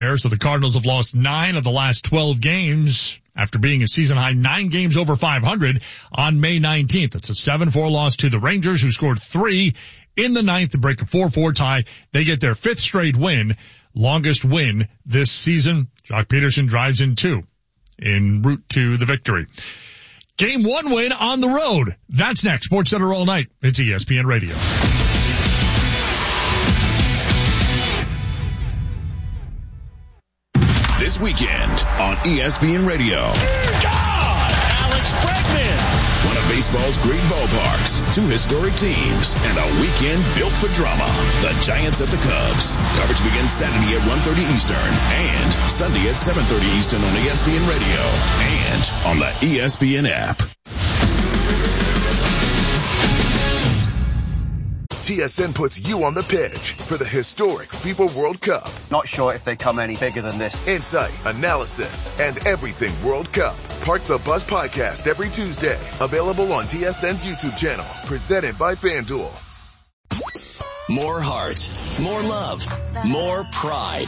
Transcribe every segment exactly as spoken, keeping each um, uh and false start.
So the Cardinals have lost nine of the last twelve games after being a season-high nine games over five hundred on May nineteenth. It's a seven four loss to the Rangers, who scored three in the ninth to break a four four tie. They get their fifth straight win, longest win this season. Jock Peterson drives in two en route to the victory. Game one win on the road. That's next. Sports Center all night. It's E S P N Radio. This weekend on E S P N Radio. God! Alex Bregman! One of baseball's great ballparks, two historic teams, and a weekend built for drama. The Giants at the Cubs. Coverage begins Saturday at one thirty Eastern and Sunday at seven thirty Eastern on E S P N Radio and on the E S P N app. T S N puts you on the pitch for the historic FIFA World Cup. Not sure if they come any bigger than this. Insight, analysis, and everything World Cup. Park the Bus podcast every Tuesday. Available on T S N's YouTube channel. Presented by FanDuel. More heart, more love, more pride.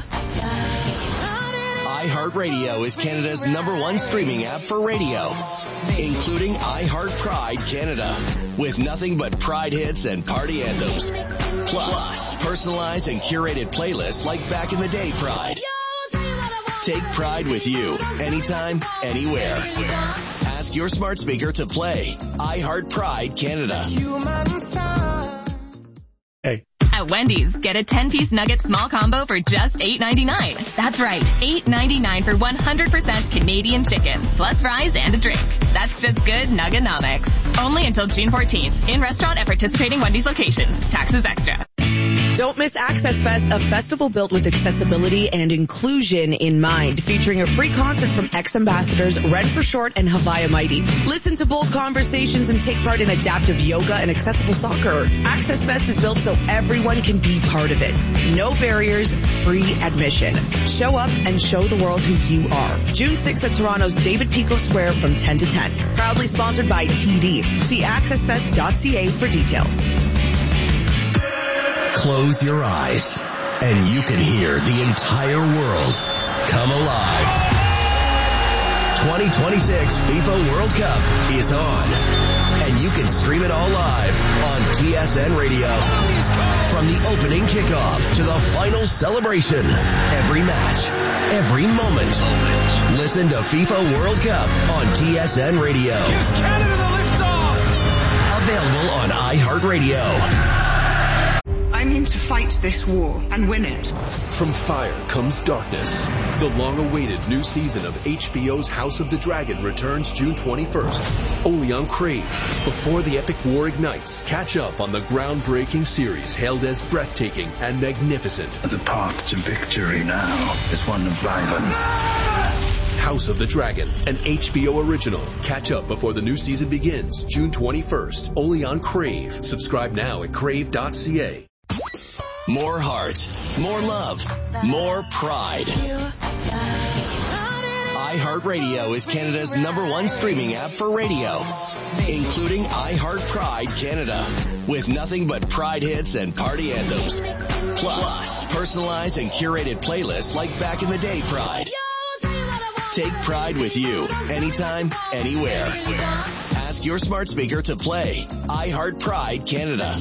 iHeartRadio is Canada's number one streaming app for radio, including iHeart Pride Canada, with nothing but Pride hits and party anthems. Plus, personalized and curated playlists like Back in the Day Pride. Take Pride with you, anytime, anywhere. Ask your smart speaker to play iHeart Pride Canada. Hey. At Wendy's, get a ten-piece nugget small combo for just eight ninety-nine. That's right, eight ninety-nine for one hundred percent Canadian chicken, plus fries and a drink. That's just good Nugganomics. Only until June fourteenth. In restaurant at participating Wendy's locations. Taxes extra. Don't miss Access Fest, a festival built with accessibility and inclusion in mind, featuring a free concert from ex-ambassadors Red for Short and Havaya Mighty. Listen to bold conversations and take part in adaptive yoga and accessible soccer. Access Fest is built so everyone can be part of it. No barriers, free admission. Show up and show the world who you are. June sixth at Toronto's David Pico Square from ten to ten. Proudly sponsored by T D. See access fest dot c a for details. Close your eyes, and you can hear the entire world come alive. twenty twenty-six FIFA World Cup is on, and you can stream it all live on T S N Radio. From the opening kickoff to the final celebration, every match, every moment. Listen to FIFA World Cup on T S N Radio. Gives Canada the lift-off! Available on iHeartRadio. I mean to fight this war and win it. From fire comes darkness. The long-awaited new season of H B O's House of the Dragon returns June twenty-first, only on Crave. Before the epic war ignites, catch up on the groundbreaking series hailed as breathtaking and magnificent. The path to victory now is one of violence. House of the Dragon, an H B O original. Catch up before the new season begins June twenty-first, only on Crave. Subscribe now at crave dot c a. More heart, more love, more pride. iHeartRadio is Canada's number one streaming app for radio, including iHeart Pride Canada, with nothing but Pride hits and party anthems. Plus, personalized and curated playlists like Back in the Day Pride. Take Pride with you, anytime, anywhere. Ask your smart speaker to play iHeart Pride Canada.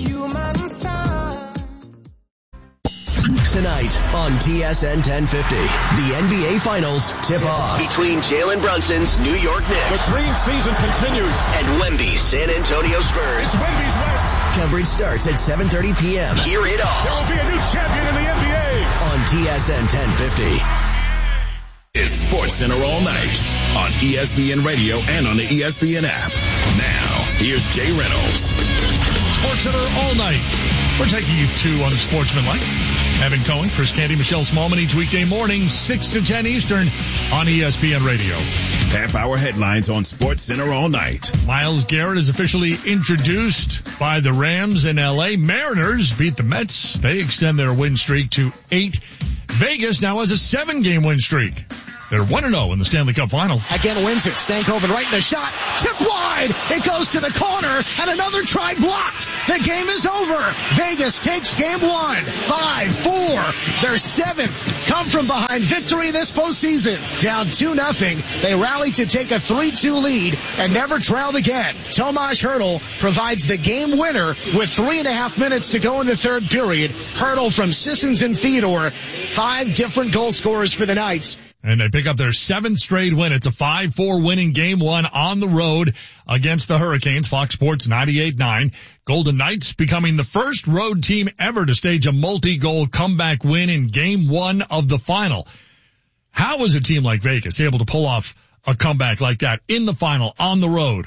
Tonight on T S N ten fifty, the N B A Finals tip off between Jalen Brunson's New York Knicks. The dream season continues. And Wemby's San Antonio Spurs. It's Wemby's West. Coverage starts at seven thirty p.m. Hear it all. There will be a new champion in the N B A. On T S N ten fifty. It's Sports Center all night on E S P N Radio and on the E S P N app. Now, here's Jay Reynolds. Sports Center all night. We're taking you to Unsportsmanlike. Evan Cohen, Chris Canty, Michelle Smallman each weekday morning, six to ten Eastern on E S P N Radio. Half-hour headlines on Sports Center all night. Myles Garrett is officially introduced by the Rams in L A. Mariners beat the Mets. They extend their win streak to eight. Vegas now has a seven-game win streak. They're one and oh in the Stanley Cup Final. Again wins it. Stankoven right in the shot. Tip wide. It goes to the corner, and another try blocked. The game is over. Vegas takes game one. Five, four. Their seventh come from behind victory this postseason. Down two nothing. They rally to take a three two lead and never trailed again. Tomas Hertl provides the game winner with three and a half minutes to go in the third period. Hertl from Sissons and Theodore. Five different goal scorers for the Knights. And they pick up their seventh straight win. It's a five four win in game one on the road against the Hurricanes. Fox Sports ninety-eight nine. Golden Knights becoming the first road team ever to stage a multi-goal comeback win in game one of the final. How is a team like Vegas able to pull off a comeback like that in the final on the road?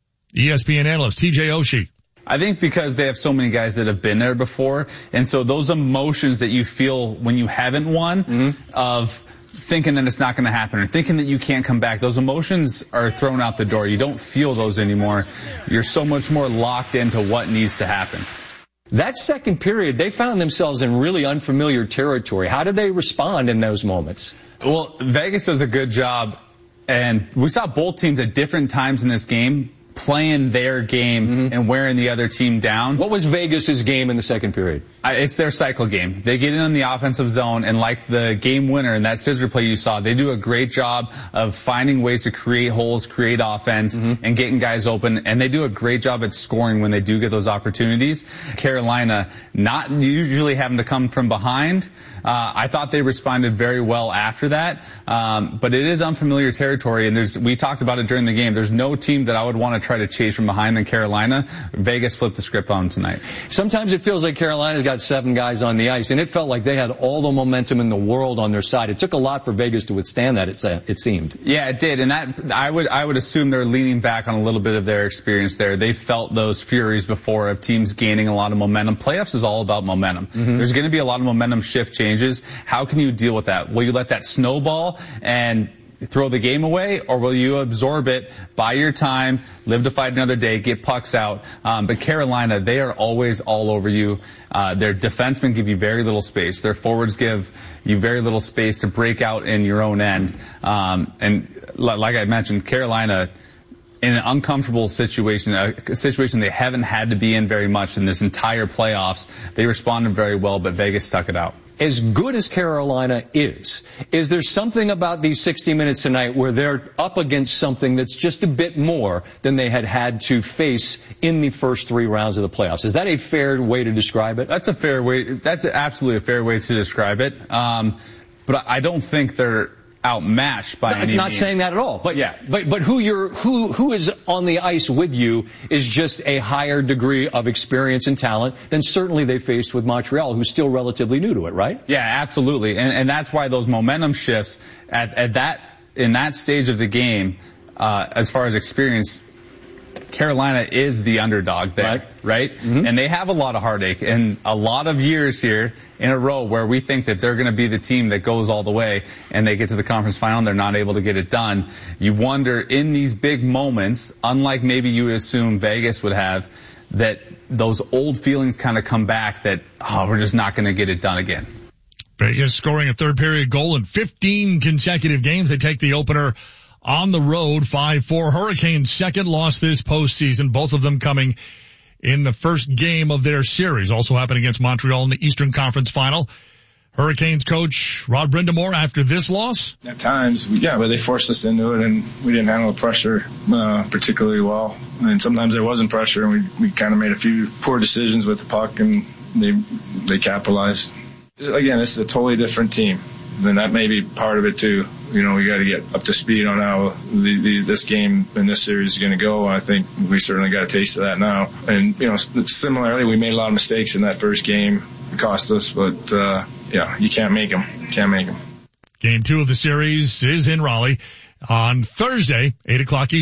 E S P N analyst T J Oshie. I think because they have so many guys that have been there before, and so those emotions that you feel when you haven't won, mm-hmm. of thinking that it's not going to happen or thinking that you can't come back, those emotions are thrown out the door. You don't feel those anymore. You're so much more locked into what needs to happen. That second period, they found themselves in really unfamiliar territory. How did they respond in those moments? Well, Vegas does a good job, and we saw both teams at different times in this game playing their game mm-hmm. and wearing the other team down. What was Vegas's game in the second period? I, it's their cycle game. They get in on the offensive zone, and like the game winner in that scissor play you saw, they do a great job of finding ways to create holes, create offense, mm-hmm. and getting guys open, and they do a great job at scoring when they do get those opportunities. Carolina not usually having to come from behind. Uh, I thought they responded very well after that, um, but it is unfamiliar territory, and there's we talked about it during the game. There's no team that I would want to try to chase from behind than Carolina. Vegas flipped the script on them tonight. Sometimes it feels like Carolina's got seven guys on the ice, and it felt like they had all the momentum in the world on their side. It took a lot for Vegas to withstand that, it, it seemed. Yeah, it did, and that I would I would assume they're leaning back on a little bit of their experience there. They felt those furies before of teams gaining a lot of momentum. Playoffs is all about momentum. Mm-hmm. There's going to be a lot of momentum shift changes. How can you deal with that? Will you let that snowball and throw the game away, or will you absorb it, buy your time, live to fight another day, get pucks out? Um, but Carolina, they are always all over you. Uh, their defensemen give you very little space. Their forwards give you very little space to break out in your own end. Um, and like I mentioned, Carolina, in an uncomfortable situation, a situation they haven't had to be in very much in this entire playoffs, they responded very well, but Vegas stuck it out. As good as Carolina is, is there something about these sixty minutes tonight where they're up against something that's just a bit more than they had had to face in the first three rounds of the playoffs? Is that a fair way to describe it? That's a fair way. That's absolutely a fair way to describe it. Um, but I don't think they're outmatched by any means. Not saying that at all, but yeah, but but who you're who who is on the ice with you is just a higher degree of experience and talent than certainly they faced with Montreal, who's still relatively new to it, right? Yeah, absolutely, and and that's why those momentum shifts at at that in that stage of the game, uh, as far as experience, Carolina is the underdog there, right? right? Mm-hmm. And they have a lot of heartache and a lot of years here in a row where we think that they're going to be the team that goes all the way, and they get to the conference final and they're not able to get it done. You wonder in these big moments, unlike maybe you would assume Vegas would have, that those old feelings kind of come back that, oh, we're just not going to get it done again. Vegas scoring a third period goal in fifteen consecutive games. They take the opener on the road, five four. Hurricanes' second loss this postseason, both of them coming in the first game of their series. Also happened against Montreal in the Eastern Conference Final. Hurricanes coach Rod Brind'Amour, after this loss? At times, yeah, but they forced us into it, and we didn't handle the pressure uh, particularly well. And sometimes there wasn't pressure, and we, we kind of made a few poor decisions with the puck, and they they capitalized. Again, this is a totally different team. Then that may be part of it too. You know, we got to get up to speed on how the, the, this game and this series is going to go. I think we certainly got a taste of that now. And, you know, similarly, we made a lot of mistakes in that first game. It cost us, but, uh, yeah, you can't make them. Can't make them. Game two of the series is in Raleigh on Thursday, eight o'clock Eastern.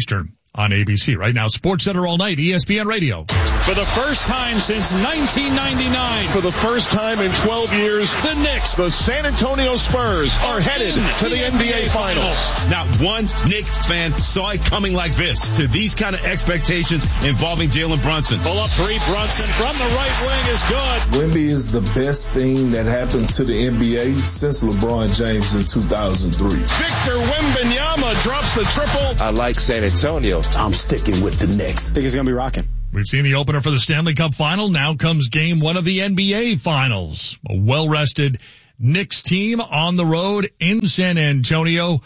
on A B C. Right now, SportsCenter all night, E S P N Radio. For the first time since nineteen ninety-nine. For the first time in twelve years, the Knicks, the San Antonio Spurs, are headed to the N B A Finals. Not one Knicks fan saw it coming like this, to these kind of expectations involving Jalen Brunson. Pull up three, Brunson from the right wing is good. Wemby is the best thing that happened to the N B A since LeBron James in two thousand three. Victor Wembanyama drops the triple. I like San Antonio. I'm sticking with the Knicks. I think he's going to be rocking. We've seen the opener for the Stanley Cup Final. Now comes game one of the N B A Finals. A well-rested Knicks team on the road in San Antonio.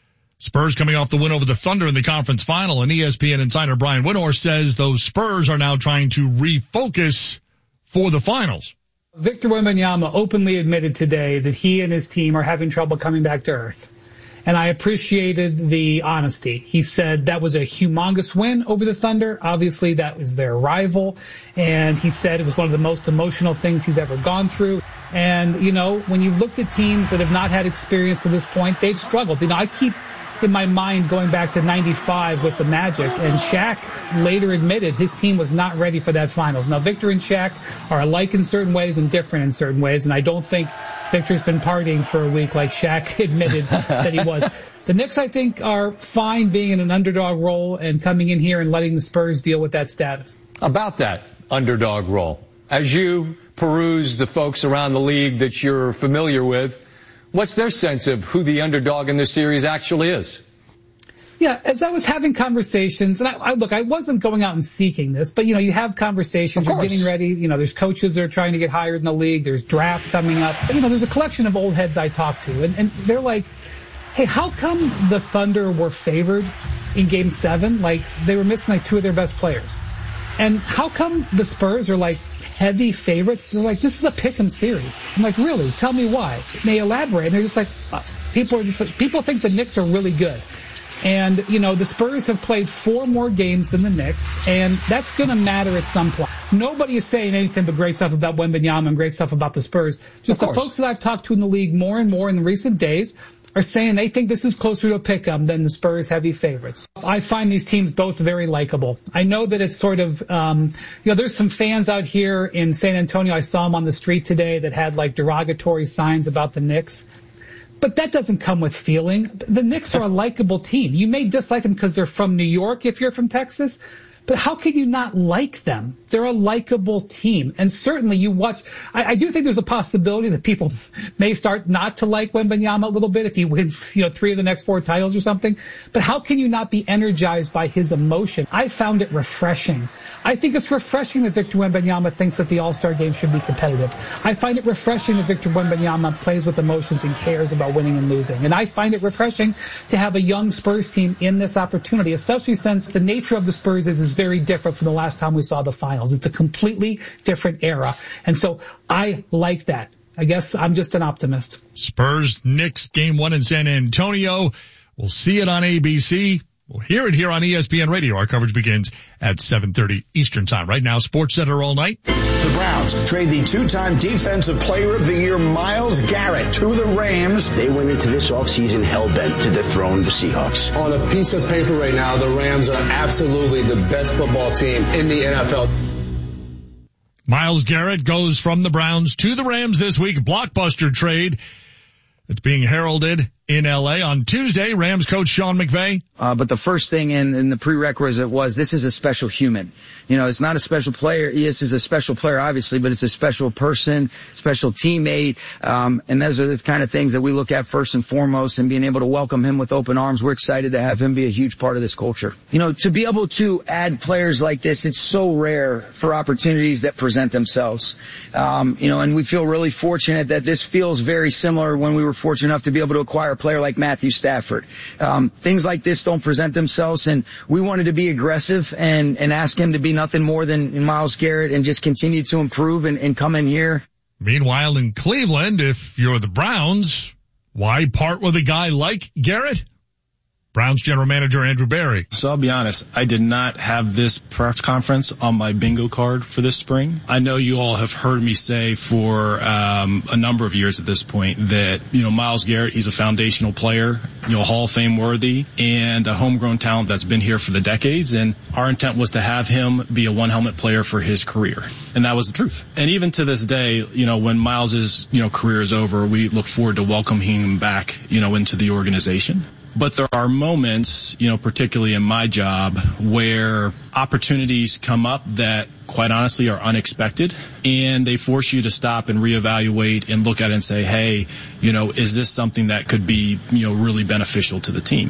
Spurs coming off the win over the Thunder in the conference final. And E S P N insider Brian Windhorst says those Spurs are now trying to refocus for the finals. Victor Wembanyama openly admitted today that he and his team are having trouble coming back to earth. And I appreciated the honesty. He said that was a humongous win over the Thunder. Obviously, that was their rival. And he said it was one of the most emotional things he's ever gone through. And, you know, when you've looked at teams that have not had experience to this point, they've struggled. You know, I keep in my mind going back to ninety-five with the Magic, and Shaq later admitted his team was not ready for that finals. Now, Victor and Shaq are alike in certain ways and different in certain ways, and I don't think Victor's been partying for a week like Shaq admitted that he was. The Knicks, I think, are fine being in an underdog role and coming in here and letting the Spurs deal with that status. About that underdog role, as you peruse the folks around the league that you're familiar with, what's their sense of who the underdog in this series actually is? Yeah, as I was having conversations, and I, I look, I wasn't going out and seeking this, but, you know, you have conversations, you're getting ready, you know, there's coaches that are trying to get hired in the league, there's drafts coming up. You know, there's a collection of old heads I talk to, and, and they're like, hey, how come the Thunder were favored in Game seven? Like, they were missing, like, two of their best players. And how come the Spurs are, like, heavy favorites? They're like, this is a pick'em series. I'm like, really? Tell me why. And they elaborate, and they're just like, uh, people are just like, people think the Knicks are really good. And, you know, the Spurs have played four more games than the Knicks, and that's going to matter at some point. Nobody is saying anything but great stuff about Wembanyama and great stuff about the Spurs. Just the folks that I've talked to in the league more and more in recent days are saying they think this is closer to a pick-em than the Spurs heavy favorites. I find these teams both very likable. I know that it's sort of, um, you know, there's some fans out here in San Antonio. I saw them on the street today that had like derogatory signs about the Knicks. But that doesn't come with feeling. The Knicks are a likable team. You may dislike them because they're from New York if you're from Texas, but how can you not like them? They're a likable team. And certainly you watch, I, I do think there's a possibility that people may start not to like Wembanyama a little bit if he wins, you know, three of the next four titles or something. But how can you not be energized by his emotion? I found it refreshing. I think it's refreshing that Victor Wembanyama thinks that the All-Star game should be competitive. I find it refreshing that Victor Wembanyama plays with emotions and cares about winning and losing. And I find it refreshing to have a young Spurs team in this opportunity, especially since the nature of the Spurs is, is very different from the last time we saw the finals. It's a completely different era. And so I like that. I guess I'm just an optimist. Spurs Knicks game one in San Antonio. We'll see it on A B C. We'll hear it here on E S P N Radio. Our coverage begins at seven thirty Eastern Time. Right now, SportsCenter all night. The Browns trade the two-time Defensive Player of the Year, Myles Garrett, to the Rams. They went into this offseason hell-bent to dethrone the Seahawks. On a piece of paper right now, the Rams are absolutely the best football team in the N F L. Myles Garrett goes from the Browns to the Rams this week. Blockbuster trade. It's being heralded in L A on Tuesday. Rams coach Sean McVay. Uh, but the first thing in, in the prerequisite was this is a special human. You know, it's not a special player. Yes, is a special player, obviously, but it's a special person, special teammate. Um, and those are the kind of things that we look at first and foremost, and being able to welcome him with open arms. We're excited to have him be a huge part of this culture. You know, to be able to add players like this, it's so rare for opportunities that present themselves. Um, you know, and we feel really fortunate that this feels very similar when we were fortunate enough to be able to acquire a player like Matthew Stafford. Um, things like this don't present themselves, and we wanted to be aggressive and, and ask him to be nothing more than Myles Garrett and just continue to improve and, and come in here. Meanwhile, in Cleveland, if you're the Browns, why part with a guy like Garrett? Browns general manager Andrew Berry. So I'll be honest, I did not have this press conference on my bingo card for this spring. I know you all have heard me say for um, a number of years at this point that, you know, Myles Garrett, he's a foundational player, you know, Hall of Fame worthy, and a homegrown talent that's been here for the decades. And our intent was to have him be a one helmet player for his career. And that was the truth. And even to this day, you know, when Myles's, you know, career is over, we look forward to welcoming him back, you know, into the organization. But there are moments, you know, particularly in my job, where opportunities come up that, quite honestly, are unexpected, and they force you to stop and reevaluate and look at it and say, hey, you know, is this something that could be, you know, really beneficial to the team?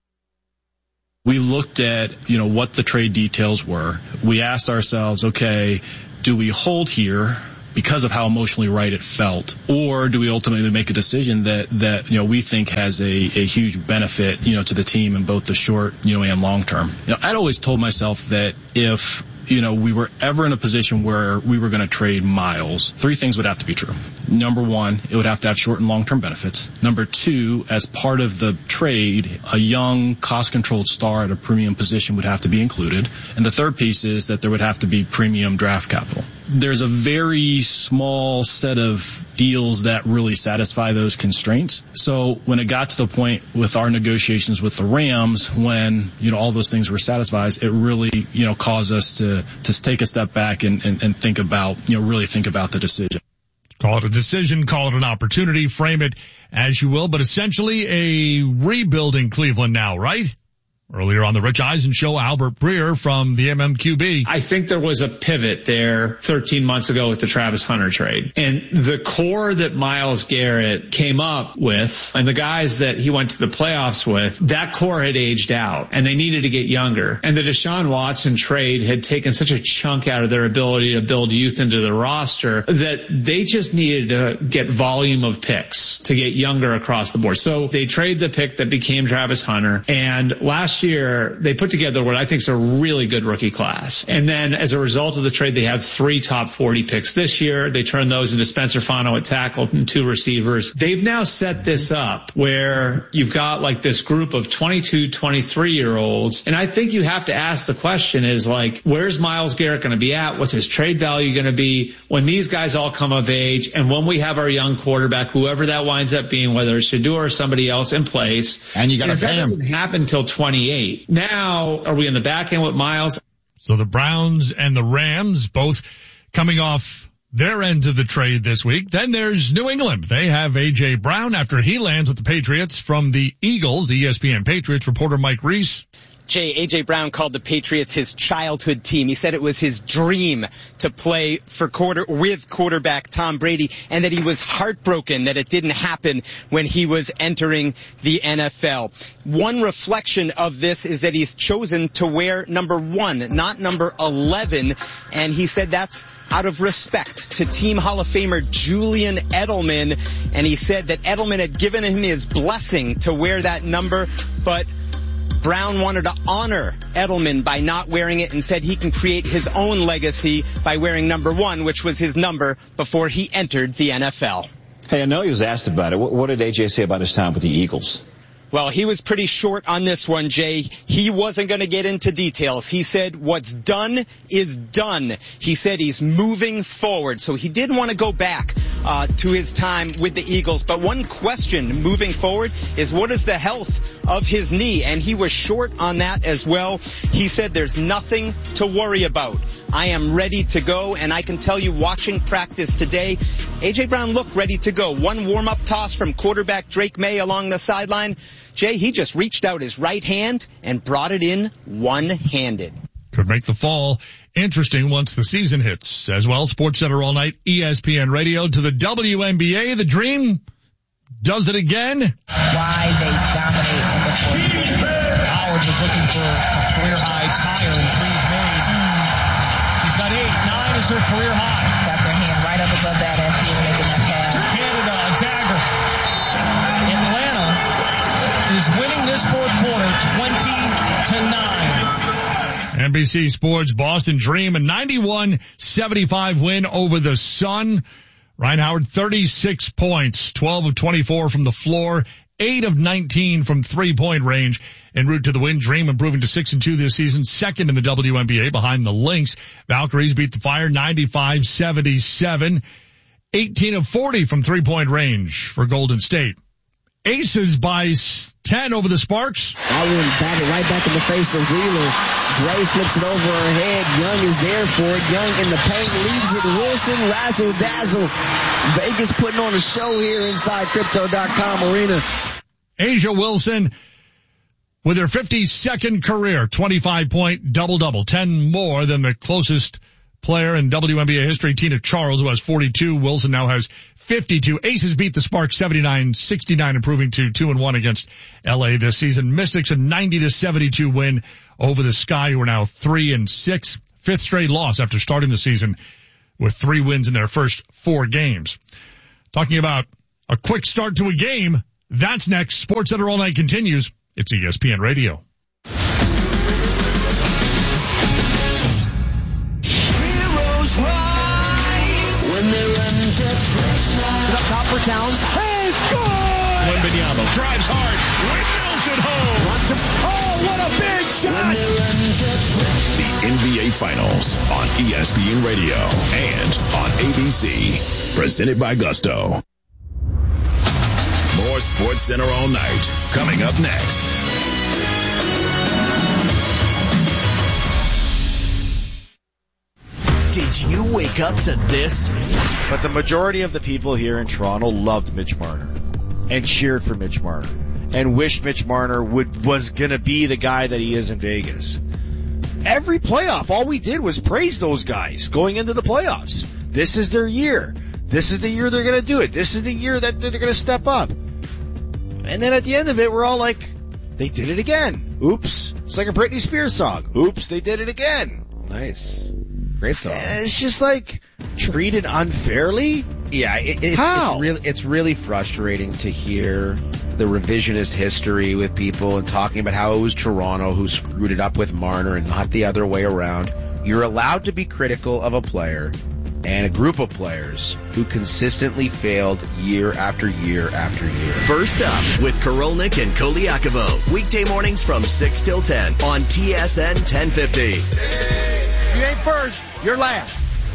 We looked at, you know, what the trade details were. We asked ourselves, okay, do we hold here because of how emotionally right it felt, or do we ultimately make a decision that, that, you know, we think has a, a huge benefit, you know, to the team in both the short, you know, and long term? You know, I'd always told myself that if, you know, we were ever in a position where we were going to trade Myles, three things would have to be true. Number one, it would have to have short and long-term benefits. Number two, as part of the trade, a young, cost-controlled star at a premium position would have to be included. And the third piece is that there would have to be premium draft capital. There's a very small set of deals that really satisfy those constraints. So when it got to the point with our negotiations with the Rams, when, you know, all those things were satisfied, it really, you know, caused us to, to take a step back and, and, and think about, you know, really think about the decision. Call it a decision, call it an opportunity, frame it as you will, but essentially a rebuilding Cleveland now, right? Earlier on the Rich Eisen Show, Albert Breer from the M M Q B. I think there was a pivot there thirteen months ago with the Travis Hunter trade. And the core that Myles Garrett came up with and the guys that he went to the playoffs with, that core had aged out and they needed to get younger. And the Deshaun Watson trade had taken such a chunk out of their ability to build youth into the roster that they just needed to get volume of picks to get younger across the board. So they traded the pick that became Travis Hunter, and last year they put together what I think is a really good rookie class. And then as a result of the trade, they have three top forty picks this year. They turned those into Spencer Fano at tackle and two receivers. They've now set this up where you've got like this group of twenty-two, twenty-three year olds. And I think you have to ask the question is like, where's Myles Garrett going to be at? What's his trade value going to be when these guys all come of age? And when we have our young quarterback, whoever that winds up being, whether it's Shedeur or somebody else in place. And you got to pay that him. doesn't happen until twenty-eight. Now, are we in the back end with Myles? So the Browns and the Rams both coming off their ends of the trade this week. Then there's New England. They have A J. Brown after he lands with the Patriots from the Eagles. The E S P N Patriots reporter Mike Reese. Jay, A J. Brown called the Patriots his childhood team. He said it was his dream to play for quarter with quarterback Tom Brady, and that he was heartbroken that it didn't happen when he was entering the N F L. One reflection of this is that he's chosen to wear number one, not number eleven, and he said that's out of respect to Team Hall of Famer Julian Edelman, and he said that Edelman had given him his blessing to wear that number, but Brown wanted to honor Edelman by not wearing it and said he can create his own legacy by wearing number one, which was his number before he entered the N F L. Hey, I know he was asked about it. What, what did A J say about his time with the Eagles? Well, he was pretty short on this one, Jay. He wasn't going to get into details. He said what's done is done. He said he's moving forward. So he did want to go back uh, to his time with the Eagles. But one question moving forward is what is the health of his knee? And he was short on that as well. He said there's nothing to worry about. I am ready to go, and I can tell you watching practice today, A J. Brown looked ready to go. One warm-up toss from quarterback Drake May along the sideline. Jay, he just reached out his right hand and brought it in one-handed. Could make the fall interesting once the season hits. As well, Sports Center all night, E S P N Radio to the W N B A. The Dream does it again. Why they dominate in the fourth. Howard was looking for a career-high tire and threes made. She's got eight. Nine is her career high. Got their hand right up above that as she was making that pass. Canada, a dagger. Atlanta is winning this fourth quarter twenty to nine. N B C Sports Boston Dream, a ninety-one seventy-five win over the Sun. Ryan Howard, thirty-six points, twelve of twenty-four from the floor, eight of nineteen from three-point range en route to the win. Dream improving to six and two this season, second in the W N B A behind the Lynx. Valkyries beat the Fire ninety-five seventy-seven. eighteen of forty from three-point range for Golden State. Aces by ten over the Sparks. Allen batted right back in the face of Wheeler. Gray flips it over her head. Young is there for it. Young in the paint leaves it. Wilson, razzle dazzle. Vegas putting on a show here inside Crypto dot com arena. A'ja Wilson with her fifty-second career twenty-five point double-double, ten more than the closest player in W N B A history, Tina Charles, who has forty-two. Wilson now has fifty-two. Aces beat the Sparks seventy-nine sixty-nine, improving to two and one against L A this season. Mystics a ninety to seventy-two win over the Sky, who are now three and six. Fifth straight loss after starting the season with three wins in their first four games. Talking about a quick start to a game, that's next. Sports Center All Night continues. It's E S P N Radio. When they run to pressure. Up top for Towns. Hey, it's good! Wembanyama drives hard. Windmills it home. Wants him. Oh, what a big shot! When they run to pressure. The N B A Finals on E S P N Radio and on A B C. Presented by Gusto. More Sports Center All Night coming up next. Did you wake up to this? But the majority of the people here in Toronto loved Mitch Marner and cheered for Mitch Marner and wished Mitch Marner would was going to be the guy that he is in Vegas. Every playoff, all we did was praise those guys going into the playoffs. This is their year. This is the year they're going to do it. This is the year that they're going to step up. And then at the end of it, we're all like, they did it again. Oops. It's like a Britney Spears song. Oops, they did it again. Nice. Great song. It's just like treated unfairly. Yeah, it, it, How? It's really, it's really frustrating to hear the revisionist history with people and talking about how it was Toronto who screwed it up with Marner and not the other way around. You're allowed to be critical of a player and a group of players who consistently failed year after year after year. First up with Korolnik and Koliakovo. Weekday mornings from six till ten on T S N ten fifty. You ain't first, you're last.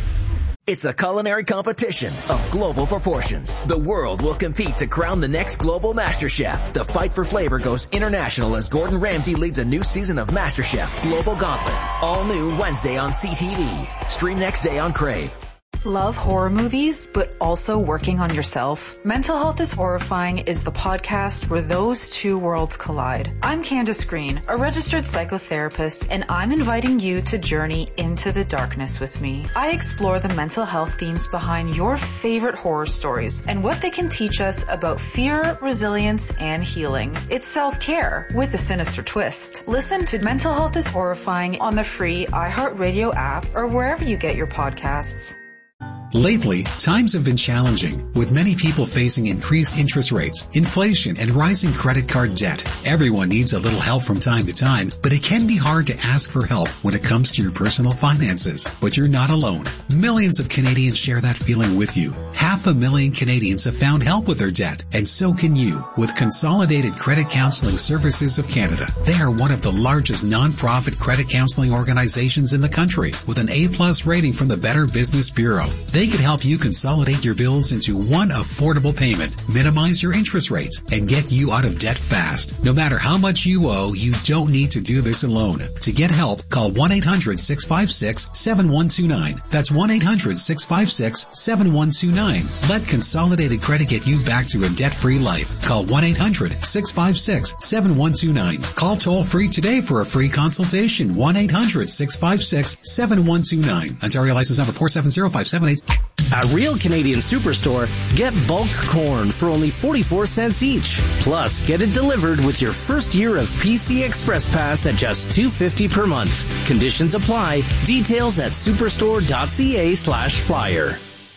It's a culinary competition of global proportions. The world will compete to crown the next global Master Chef. The fight for flavor goes international as Gordon Ramsay leads a new season of Master Chef Global Gauntlet. All new Wednesday on C T V. Stream next day on Crave. Love horror movies, but also working on yourself? Mental Health is Horrifying is the podcast where those two worlds collide. I'm Candace Green, a registered psychotherapist, and I'm inviting you to journey into the darkness with me. I explore the mental health themes behind your favorite horror stories and what they can teach us about fear, resilience, and healing. It's self-care with a sinister twist. Listen to Mental Health is Horrifying on the free iHeartRadio app or wherever you get your podcasts. Lately, times have been challenging, with many people facing increased interest rates, inflation, and rising credit card debt. Everyone needs a little help from time to time, but it can be hard to ask for help when it comes to your personal finances. But you're not alone. Millions of Canadians share that feeling with you. Half a million Canadians have found help with their debt, and so can you, with Consolidated Credit Counseling Services of Canada. They are one of the largest non-profit credit counseling organizations in the country, with an A-plus rating from the Better Business Bureau. They can help you consolidate your bills into one affordable payment, minimize your interest rates, and get you out of debt fast. No matter how much you owe, you don't need to do this alone. To get help, call one eight hundred six five six seven one two nine. That's one eight hundred six five six seven one two nine. Let Consolidated Credit get you back to a debt-free life. Call one eight hundred six five six seven one two nine. Call toll-free today for a free consultation. one eight hundred six five six seven one two nine. Ontario license number four seven zero five seven eight. At Real Canadian Superstore, get bulk corn for only forty-four cents each. Plus, get it delivered with your first year of P C Express Pass at just two dollars and fifty cents per month. Conditions apply. Details at superstore.ca slash flyer.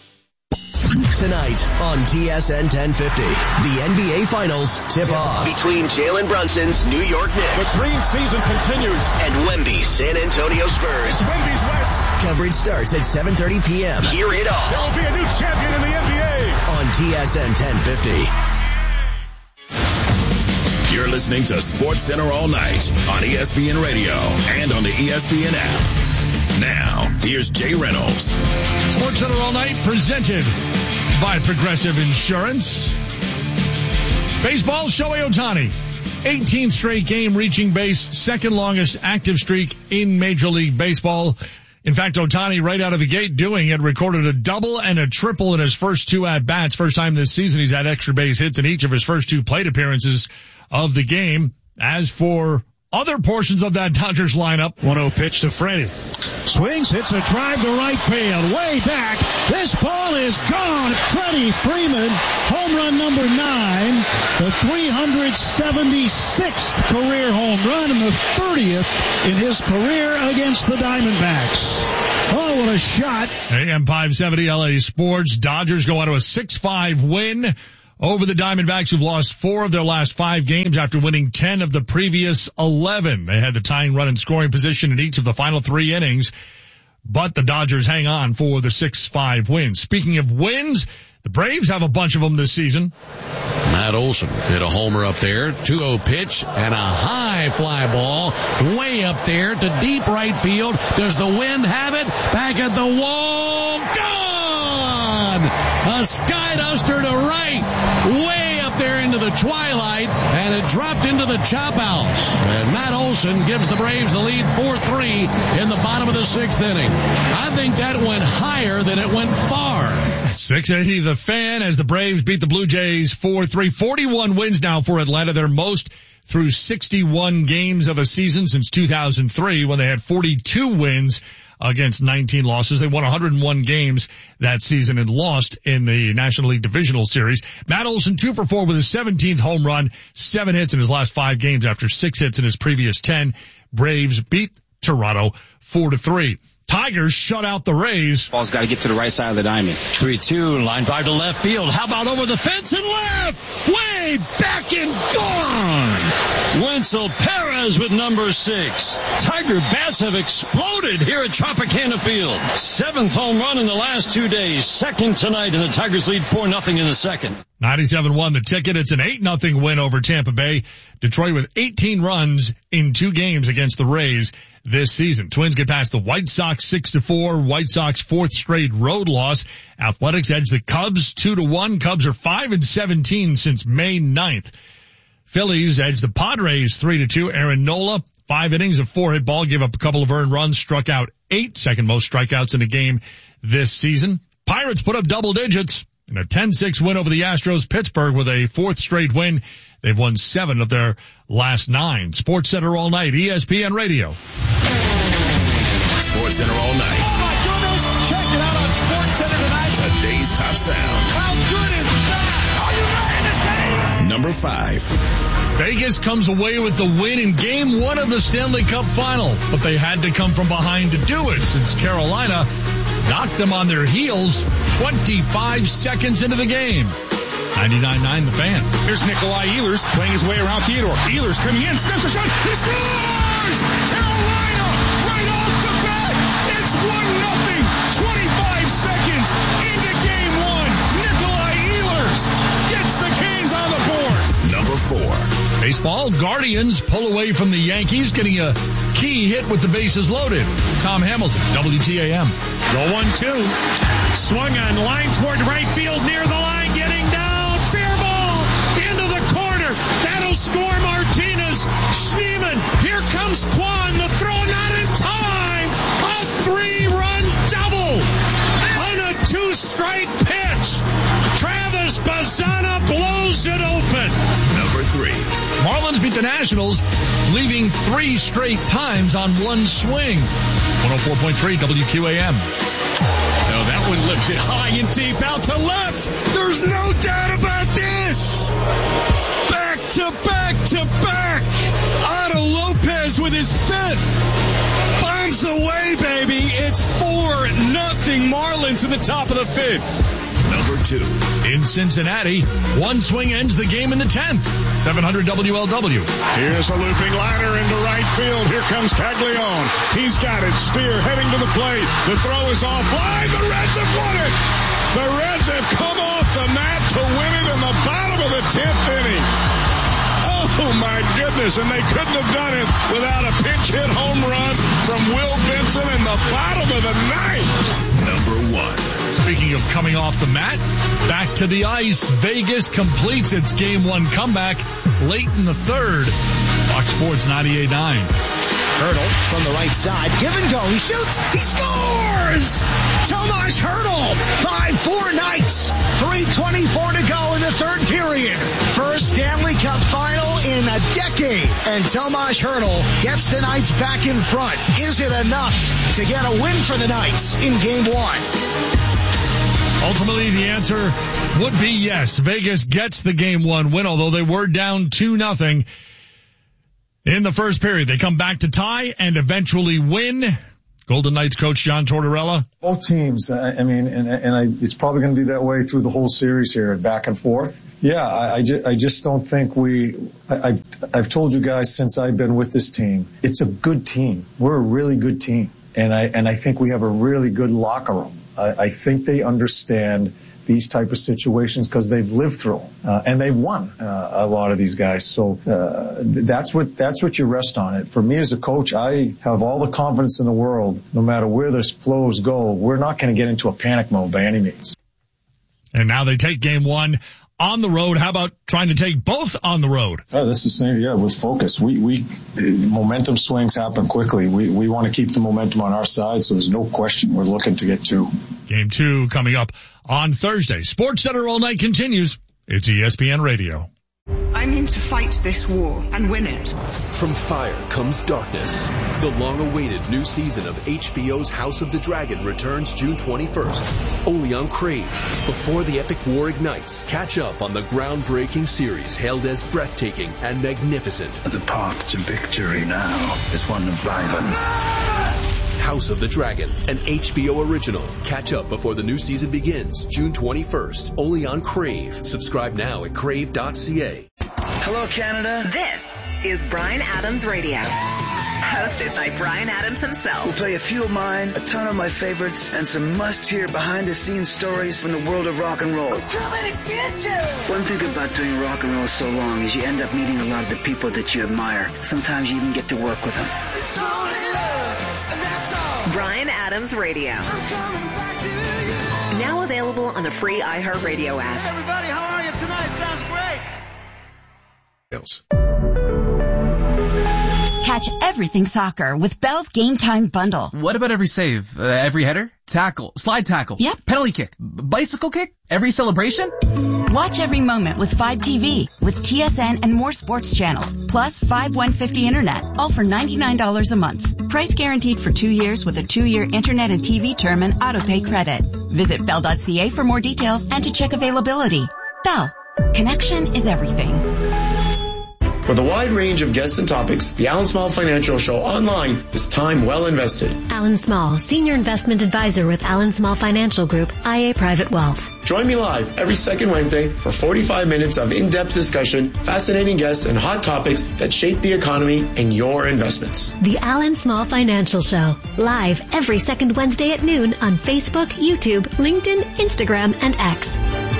Tonight on T S N ten fifty, the N B A Finals tip-off between Jalen Brunson's New York Knicks. The dream season continues. And Wemby's San Antonio Spurs. It's Wemby's West. Coverage starts at seven thirty p.m. Hear it all. There will be a new champion in the N B A. On T S N ten fifty. listening to Sports Center all night on E S P N Radio and on the E S P N app. Now, here's Jay Reynolds. Sports Center all night presented by Progressive Insurance. Baseball, Shohei Ohtani. eighteenth straight game reaching base, second longest active streak in Major League Baseball. In fact, Ohtani right out of the gate doing it, recorded a double and a triple in his first two at-bats. First time this season he's had extra base hits in each of his first two plate appearances of the game. As for other portions of that Dodgers lineup. one oh pitch to Freddie. Swings, hits a drive to right field. Way back. This ball is gone. Freddie Freeman, home run number nine. The three hundred seventy-sixth career home run and the thirtieth in his career against the Diamondbacks. Oh, what a shot. A M five seventy L A Sports. Dodgers go on to a six five win over the Diamondbacks, who've lost four of their last five games after winning ten of the previous eleven. They had the tying run in scoring position in each of the final three innings, but the Dodgers hang on for the six five win. Speaking of wins, the Braves have a bunch of them this season. Matt Olson hit a homer up there, two oh pitch, and a high fly ball way up there to deep right field. Does the wind have it? Back at the wall, gone! A sky duster to right, way up there into the twilight, and it dropped into the chop house. And Matt Olson gives the Braves the lead four three in the bottom of the sixth inning. I think that went higher than it went far. six eighty The Fan as the Braves beat the Blue Jays four three. forty-one wins now for Atlanta, their most through sixty-one games of a season since two thousand three, when they had forty-two wins against nineteen losses. They won one hundred one games that season and lost in the National League Divisional Series. Matt Olson, two for four with his seventeenth home run, seven hits in his last five games after six hits in his previous ten. Braves beat Toronto four to three. Tigers shut out the Rays. Ball's got to get to the right side of the diamond. three two, line drive to left field. How about over the fence and left? Way back and gone. Wenzel Perez with number six. Tiger bats have exploded here at Tropicana Field. Seventh home run in the last two days. Second tonight, and the Tigers lead four nothing in the second. ninety-seven won the ticket. It's an eight nothing win over Tampa Bay. Detroit with eighteen runs in two games against the Rays this season. Twins get past the White Sox six to four. White Sox fourth straight road loss. Athletics edge the Cubs two to one. Cubs are five and seventeen since May ninth. Phillies edge the Padres three to two. Aaron Nola, five innings of four hit ball, gave up a couple of earned runs, struck out eight, second most strikeouts in a game this season. Pirates put up double digits in a ten six win over the Astros. Pittsburgh with a fourth straight win. They've won seven of their last nine. Sports Center all night, E S P N Radio. Sports Center all night. Oh my goodness, check it out on Sports Center tonight. Today's top sound. How good is that? Are you ready to take? Number five. Vegas comes away with the win in game one of the Stanley Cup final, but they had to come from behind to do it since Carolina knocked them on their heels twenty-five seconds into the game. ninety-nine nine The Fan. Here's Nikolai Ehlers playing his way around Theodore. Ehlers coming in, snaps a shot, he scores! Carolina right off the bat. It's one nothing. twenty-five seconds into game one. Nikolai Ehlers gets the Canes on the board. Number four. Baseball, Guardians pull away from the Yankees, getting a key hit with the bases loaded. Tom Hamilton, W T A M. The one two. Swung on, line toward right field, near the line, getting down. Fair ball into the corner. That'll score Martinez. Schneemann. Here comes Kwan. The throw not in time. A three-run double on a two-strike pitch. Travis Bazzana blows it open. Number three. Marlins beat the Nationals, leaving three straight times on one swing. one oh four point three W Q A M. Oh, that one lifted high and deep out to left. There's no doubt about this. Back to back to back. Otto Lopez with his fifth. Bombs away, baby. It's four nothing Marlins in the top of the fifth. Number two. In Cincinnati, one swing ends the game in the tenth. seven hundred W L W. Here's a looping liner into right field. Here comes Caglione. He's got it. Steer heading to the plate. The throw is offline. The Reds have won it. The Reds have come off the mat to win it in the bottom of the tenth inning. Oh, Oh, my goodness. And they couldn't have done it without a pinch hit home run from Will Benson in the bottom of the ninth. Number one. Speaking of coming off the mat, back to the ice. Vegas completes its game one comeback late in the third. Fox Sports ninety-eight nine. Hurdle from the right side. Give and go. He shoots. He scores! Tomas Hurdle. five four Knights. three twenty-four to go in the third period. First Stanley Cup final in a decade. And Tomas Hurdle gets the Knights back in front. Is it enough to get a win for the Knights in game one? Ultimately, the answer would be yes. Vegas gets the game one win, although they were down two nothing. In the first period, they come back to tie and eventually win. Golden Knights coach John Tortorella. Both teams, I mean, and, and I, it's probably going to be that way through the whole series here, back and forth. Yeah, I, I, just, I just don't think we, I, I've, I've told you guys since I've been with this team, it's a good team. We're a really good team. And I, and I think we have a really good locker room. I, I think they understand these type of situations because they've lived through them, uh, and they've won uh, a lot of these guys. So uh, that's what that's what you rest on it. For me as a coach, I have all the confidence in the world. No matter where the flows go, we're not going to get into a panic mode by any means. And now they take game one on the road. How about trying to take both on the road? Oh, this is the same. Yeah, with focus. We we momentum swings happen quickly. We we want to keep the momentum on our side, so there's no question we're looking to get two. Game two coming up on Thursday. Sports Center all night continues. It's E S P N Radio. I'm in to fight this war and win it. From fire comes darkness. The long-awaited new season of H B O's House of the Dragon returns June twenty-first, only on Crave. Before the epic war ignites, catch up on the groundbreaking series hailed as breathtaking and magnificent. The path to victory now is one of violence. House of the Dragon, an H B O original. Catch up before the new season begins, June twenty-first, only on Crave. Subscribe now at crave dot c a. Hello, Canada. This is Bryan Adams Radio, hosted by Bryan Adams himself. We'll play a few of mine, a ton of my favorites, and some must-hear behind-the-scenes stories from the world of rock and roll. Too many bitches! One thing about doing rock and roll so long is you end up meeting a lot of the people that you admire. Sometimes you even get to work with them. It's only love, and that's all. Bryan Adams Radio. Now available on the free iHeartRadio app. Hey everybody, how are you tonight? Sounds great. Catch everything soccer with Bell's Game Time Bundle. What about every save? Uh, every header? Tackle? Slide tackle? Yep. Penalty kick? B- bicycle kick? Every celebration? Watch every moment with Fibe T V with T S N and more sports channels, plus Fibe one fifty Internet, all for ninety-nine dollars a month. Price guaranteed for two years with a two-year Internet and T V term and autopay credit. Visit bell dot c a for more details and to check availability. Bell. Connection is everything. With a wide range of guests and topics, the Alan Small Financial Show online is time well invested. Alan Small, Senior Investment Advisor with Alan Small Financial Group, I A Private Wealth. Join me live every second Wednesday for forty-five minutes of in-depth discussion, fascinating guests, and hot topics that shape the economy and your investments. The Alan Small Financial Show, live every second Wednesday at noon on Facebook, YouTube, LinkedIn, Instagram, and X.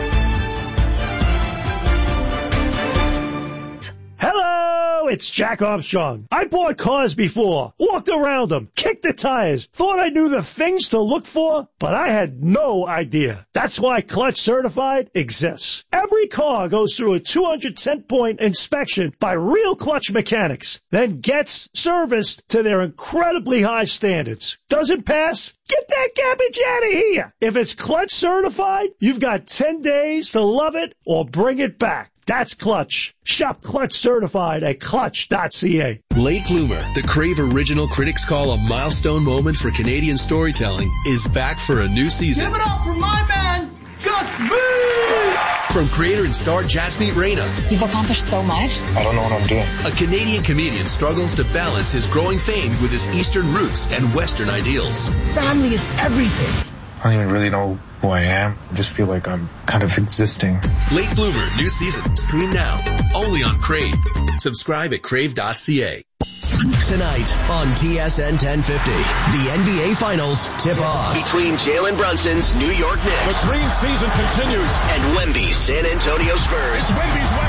Hello, it's Jack Armstrong. I bought cars before, walked around them, kicked the tires, thought I knew the things to look for, but I had no idea. That's why Clutch Certified exists. Every car goes through a two hundred ten point inspection by real Clutch mechanics, then gets serviced to their incredibly high standards. Doesn't pass? Get that garbage out of here. If it's Clutch Certified, you've got ten days to love it or bring it back. That's Clutch. Shop Clutch Certified at clutch dot c a. Late Bloomer, the Crave original critics call a milestone moment for Canadian storytelling, is back for a new season. Give it up for my man, Gus B! From creator and star Jasmeet Reyna. You've accomplished so much. I don't know what I'm doing. A Canadian comedian struggles to balance his growing fame with his Eastern roots and Western ideals. Family is everything. I don't even really know who I am. I just feel like I'm kind of existing. Late Bloomer, new season. Stream now. Only on Crave. Subscribe at crave dot c a. Tonight on T S N ten fifty, the N B A Finals tip off between Jalen Brunson's New York Knicks. The dream season continues. And Wemby's San Antonio Spurs. It's Wemby's West.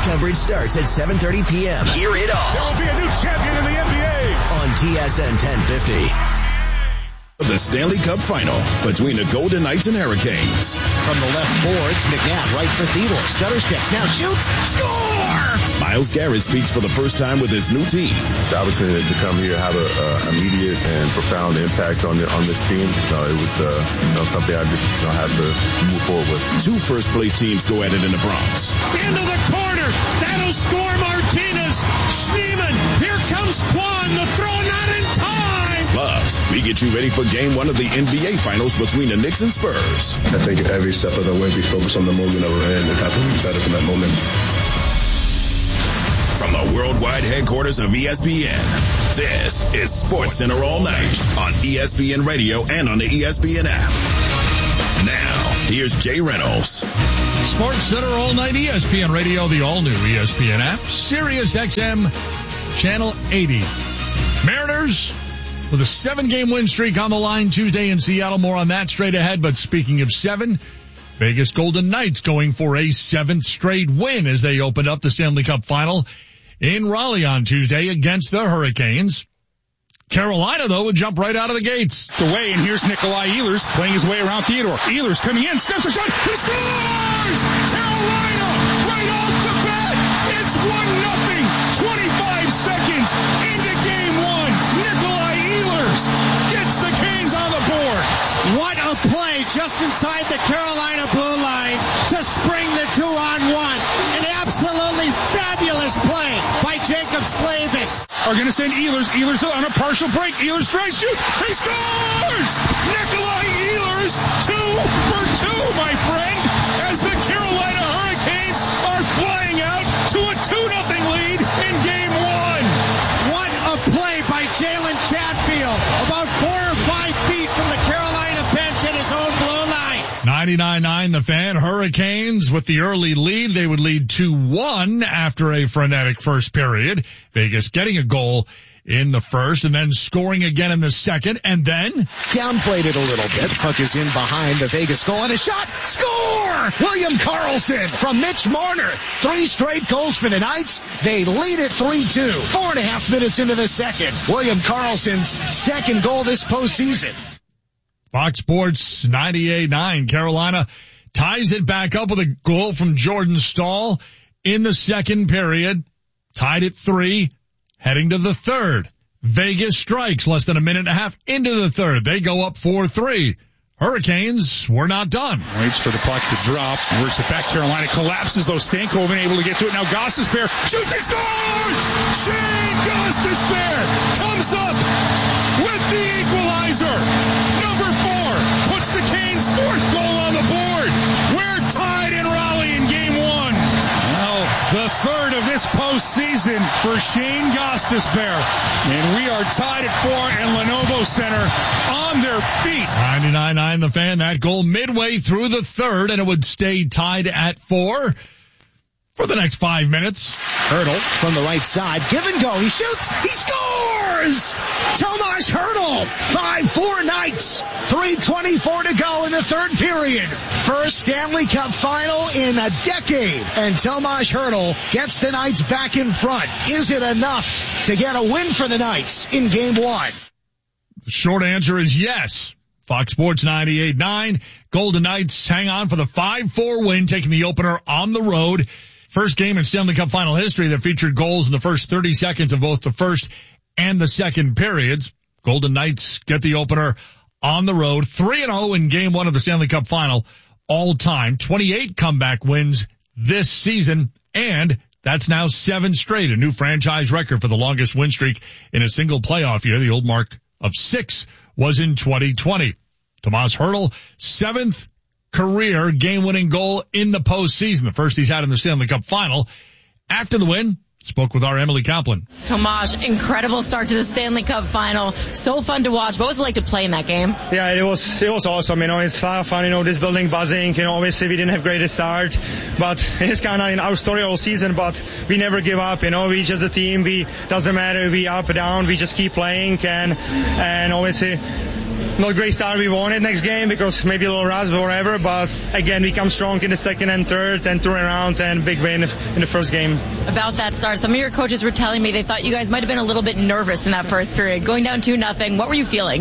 Coverage starts at seven thirty p.m. Hear it all. There will be a new champion in the N B A. On T S N ten fifty. The Stanley Cup Final between the Golden Knights and Hurricanes. From the left boards, McNabb right for Theodore. Stutter steps, now shoots, score! Myles Garrett speaks for the first time with his new team. The opportunity to come here have an immediate and profound impact on the, on this team. Uh, it was uh, you know, something I just you know, had to move forward with. Two first-place teams go at it in the Bronx. Into the corner. That'll score Martinez. Schneemann. Here comes Kwan. The throw not in time. Plus, we get you ready for game one of the N B A Finals between the Knicks and Spurs. I think every step of the way we focus on the moment that we're in and how to be better from that moment. From the worldwide headquarters of E S P N, this is Sports Center All Night on E S P N Radio and on the E S P N app. Now, here's Jay Reynolds. Sports Center All Night, E S P N Radio, the all-new E S P N app, Sirius X M, Channel eighty. Mariners with a seven-game win streak on the line Tuesday in Seattle. More on that straight ahead. But speaking of seven, Vegas Golden Knights going for a seventh straight win as they opened up the Stanley Cup Final in Raleigh on Tuesday against the Hurricanes. Carolina, though, would jump right out of the gates. It's away, and here's Nikolai Ehlers playing his way around Theodore. Ehlers coming in, steps a shot, he scores! Carolina, right off the bat, it's one nothing. twenty-five seconds into game one. Nikolai Ehlers gets the Canes on the board. What a play just inside the Carolina blue line to spring the two on one. An absolutely fabulous play by Jacob Slavin. Are going to send Ehlers. Ehlers on a partial break. Ehlers tries, shoots. He scores! Nikolai Ehlers, two for two, my friend, as the Carolina Hurricanes are flying out to a two nothing lead in game one. What a play by Jalen Chatfield. About four or five feet from the Carolina bench at his own blue line. ninety-nine nine The Fan. Hurricanes with the early lead. They would lead two one after a frenetic first period. Vegas getting a goal in the first and then scoring again in the second, and then downplayed it a little bit. Puck is in behind the Vegas goal and a shot. Score! William Karlsson from Mitch Marner. Three straight goals for the Knights. They lead it three two. Four and a half minutes into the second. William Karlsson's second goal this postseason. Fox Sports ninety-eight nine. Carolina ties it back up with a goal from Jordan Staal in the second period. Tied at three, heading to the third. Vegas strikes less than a minute and a half into the third. They go up four three. Hurricanes were not done. Waits for the puck to drop. Works it back. Carolina collapses, though. Stankoven able to get to it. Now Gostisbehere shoots and scores! Shane Gostisbehere comes up with the equalizer. Number four puts the Canes' fourth goal on the board. We're tied in Raleigh in game one. Well, the third of this postseason for Shane Gostisbehere. And we are tied at four in Lenovo Center on their feet. ninety-nine nine The Fan. That goal midway through the third, and it would stay tied at four for the next five minutes. Hurdle from the right side. Give and go. He shoots. He scores! Tomas Hurdle. five four Knights. three twenty-four to go in the third period. First Stanley Cup final in a decade. And Tomas Hurdle gets the Knights back in front. Is it enough to get a win for the Knights in game one? The short answer is yes. Fox Sports ninety-eight nine. Golden Knights hang on for the five four win, taking the opener on the road. First game in Stanley Cup final history that featured goals in the first thirty seconds of both the first and the second periods. Golden Knights get the opener on the road. three and oh in game one of the Stanley Cup final all time. twenty-eight comeback wins this season, and that's now seven straight, a new franchise record for the longest win streak in a single playoff year. The old mark of six was in twenty twenty. Tomas Hurdle, seventh career game-winning goal in the postseason, the first he's had in the Stanley Cup final. After the win, spoke with our Emily Kaplan. Tomas, incredible start to the Stanley Cup final. So fun to watch. What was it like to play in that game? Yeah, it was it was awesome. You know, it's uh, fun. You know, this building buzzing. You know, obviously we didn't have greatest start, but it's kind of in our story all season. But we never give up. You know, we just a team. We doesn't matter. We up or down. We just keep playing, and and obviously not great start we wanted next game because maybe a little rust or whatever, but again, we come strong in the second and third and turn around and big win in the first game. About that start, some of your coaches were telling me they thought you guys might have been a little bit nervous in that first period, going down two nothing. What were you feeling?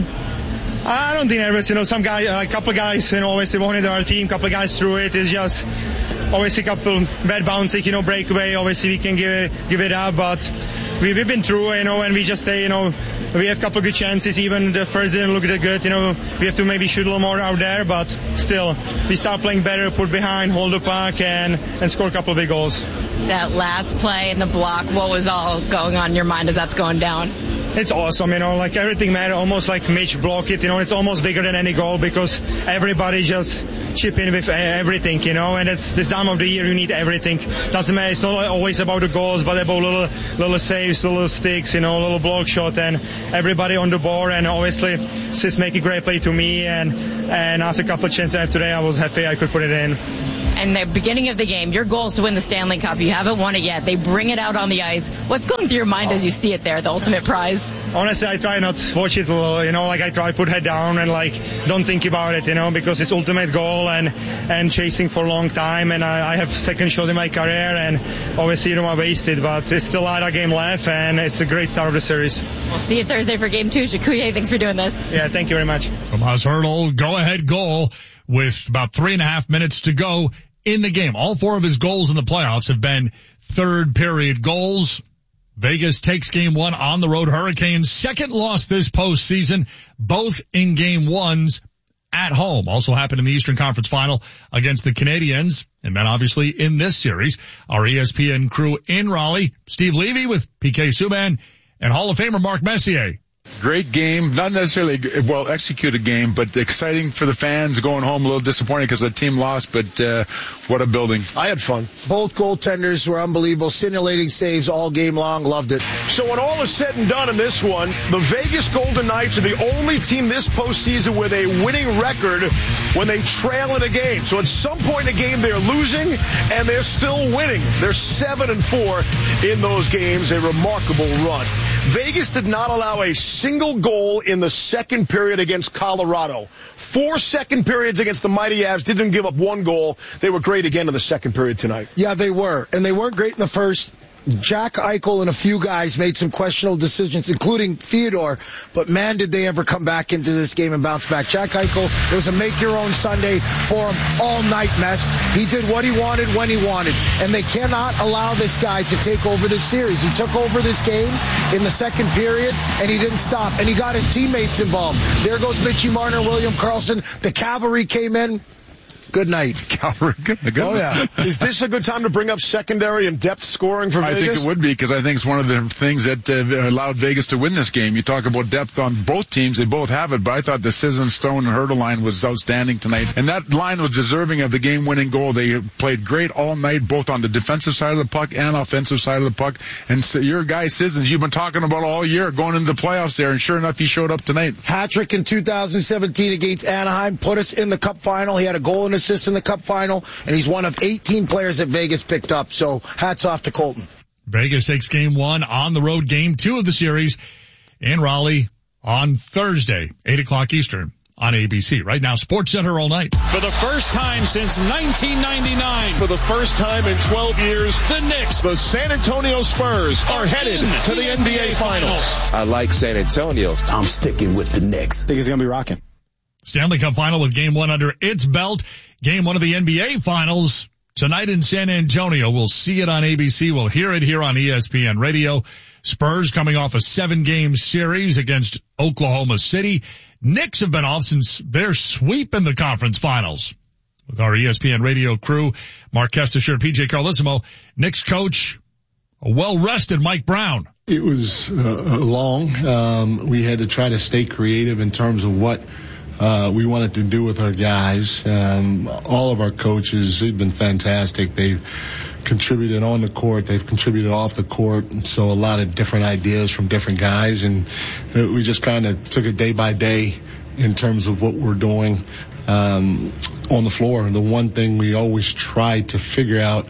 I don't think nervous. You know, some guy, a couple of guys, you know, obviously wanted our team, a couple of guys threw it. It's just obviously a couple bad bouncing, you know, breakaway. Obviously we can give it, give it up, but we, we've been through, you know, and we just stay, you know, we have a couple of good chances. Even the first didn't look that good, you know. We have to maybe shoot a little more out there, but still, we start playing better, put behind, hold the puck, and, and score a couple of big goals. That last play in the block, what was all going on in your mind as that's going down? It's awesome, you know, like everything matters, almost like Mitch block it, you know, it's almost bigger than any goal because everybody just chip in with everything, you know, and it's this time of the year you need everything. Doesn't matter, it's not always about the goals, but about little little saves, little sticks, you know, little block shot, and everybody on the board, and obviously Sis make a great play to me, and and after a couple of chances I have today, I was happy I could put it in. And the beginning of the game, your goal is to win the Stanley Cup. You haven't won it yet. They bring it out on the ice. What's going through your mind as you see it there, the ultimate prize? Honestly, I try not to watch it, you know, like I try to put head down and like don't think about it, you know, because it's ultimate goal and and chasing for a long time, and I, I have second shot in my career, and obviously, you know, I wasted, but there's still a lot of game left, and it's a great start of the series. We'll see you Thursday for game two. Jakuye, thanks for doing this. Yeah, thank you very much. Tomas Hertl, go-ahead goal with about three and a half minutes to go in the game. All four of his goals in the playoffs have been third period goals. Vegas takes game one on the road. Hurricanes second loss this postseason, both in game ones at home. Also happened in the Eastern Conference Final against the Canadiens. And then obviously in this series, our E S P N crew in Raleigh, Steve Levy with P K Subban and Hall of Famer Mark Messier. Great game, not necessarily a well executed game, but exciting for the fans. Going home a little disappointed because the team lost, but uh, what a building. I had fun. Both goaltenders were unbelievable, scintillating saves all game long. Loved it. So when all is said and done in this one, the Vegas Golden Knights are the only team this postseason with a winning record when they trail in a game. So at some point in the game they're losing and they're still winning. They're seven and four in those games, a remarkable run. Vegas did not allow a single goal in the second period against Colorado. Four second periods against the Mighty Avs, didn't give up one goal. They were great again in the second period tonight. Yeah, they were. And they weren't great in the first. Jack Eichel and a few guys made some questionable decisions, including Theodore, but man, did they ever come back into this game and bounce back. Jack Eichel, it was a make-your-own Sunday for him all night mess. He did what he wanted when he wanted, and they cannot allow this guy to take over this series. He took over this game in the second period, and he didn't stop, and he got his teammates involved. There goes Mitchie Marner, William Karlsson. The cavalry came in. Good night. Calvary, good, good. Oh, yeah. Is this a good time to bring up secondary and depth scoring for Vegas? I think it would be, because I think it's one of the things that uh, allowed Vegas to win this game. You talk about depth on both teams. They both have it, but I thought the Sisson, Stone, and Hertl line was outstanding tonight. And that line was deserving of the game-winning goal. They played great all night, both on the defensive side of the puck and offensive side of the puck. And so your guy, Sisson, you've been talking about all year, going into the playoffs there, and sure enough, he showed up tonight. Hat-trick in two thousand seventeen against Anaheim, put us in the Cup final. He had a goal and assist in the Cup final. Final, and he's one of eighteen players that Vegas picked up, so hats off to Colton. Vegas takes game one on the road, game two of the series in Raleigh on Thursday, eight o'clock Eastern on A B C. Right now, Sports Center all night. For the first time since nineteen ninety-nine. For the first time in twelve years, the Knicks, the San Antonio Spurs, are headed to the N B A Finals. I like San Antonio. I'm sticking with the Knicks. I think he's going to be rocking. Stanley Cup Final with game one under its belt. Game one of the N B A Finals tonight in San Antonio. We'll see it on A B C. We'll hear it here on E S P N Radio. Spurs coming off a seven-game series against Oklahoma City. Knicks have been off since their sweep in the conference finals. With our E S P N Radio crew, Mark Kestisher, P J Carlissimo, Knicks coach, a well-rested Mike Brown. It was uh, long. Um, we had to try to stay creative in terms of what Uh, we wanted to do with our guys. Um, all of our coaches, they've been fantastic. They've contributed on the court. They've contributed off the court. And so a lot of different ideas from different guys. And uh, we just kind of took it day by day in terms of what we're doing um, on the floor. And the one thing we always try to figure out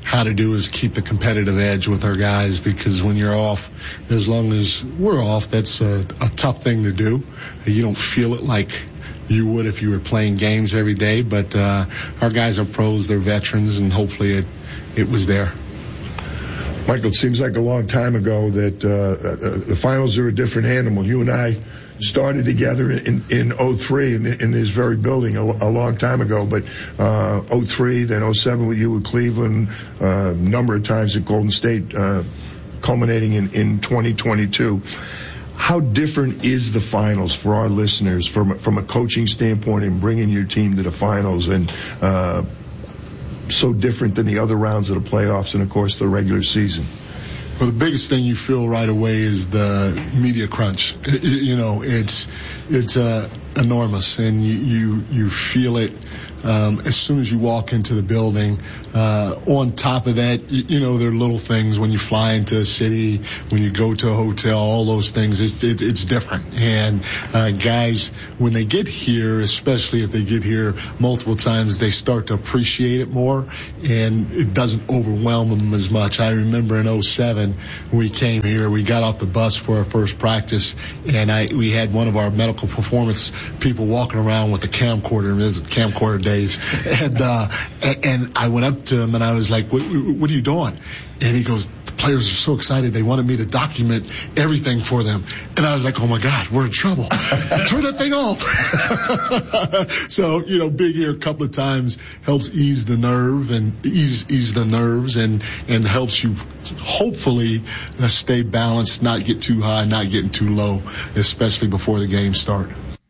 how to do is keep the competitive edge with our guys, because when you're off, as long as we're off, that's a, a tough thing to do. You don't feel it like you would if you were playing games every day, but uh, our guys are pros, they're veterans, and hopefully it, it was there. Michael, it seems like a long time ago that uh, uh, the finals are a different animal. You and I started together in, in oh three in, in this very building a, a long time ago, but uh, oh three, then oh seven with you with Cleveland, a uh, number of times at Golden State, uh, culminating in, in twenty twenty-two. How different is the finals for our listeners from, from a coaching standpoint and bringing your team to the finals, and uh, so different than the other rounds of the playoffs and, of course, the regular season? Well, the biggest thing you feel right away is the media crunch. You know, it's it's uh, enormous, and you, you you feel it um, as soon as you walk into the building. Uh, on top of that, you, you know, there are little things when you fly into a city, when you go to a hotel, all those things. It, it, it's different. And uh, guys, when they get here, especially if they get here multiple times, they start to appreciate it more, and it doesn't overwhelm them as much. I remember in oh seven, we came here, we got off the bus for our first practice, and I we had one of our medical performance people walking around with a camcorder, it was camcorder days, and uh, and I went up to him and I was like, what, what are you doing? And he goes, the players are so excited, they wanted me to document everything for them. And I was like, oh my God, we're in trouble. Turn that thing off. So, you know, being here a couple of times helps ease the nerve and ease ease the nerves and and helps you hopefully uh, stay balanced, not get too high, not getting too low, especially before the games start.